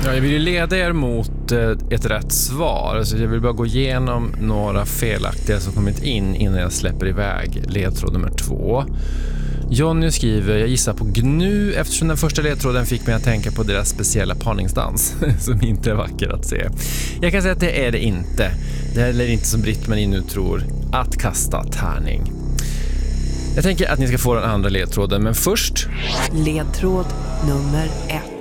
Ja, jag vill ju leda er mot ett rätt svar. Så jag vill bara gå igenom några felaktiga som kommit in innan jag släpper iväg ledtråd nummer 2. Jonny skriver, jag gissar på GNU eftersom den första ledtråden fick mig att tänka på deras speciella parningsdans som inte är vacker att se. Jag kan säga att det är det inte. Det är heller inte som Britt-Marie nu tror, att kasta tärning. Jag tänker att ni ska få den andra ledtråden, men först... Ledtråd nummer 1.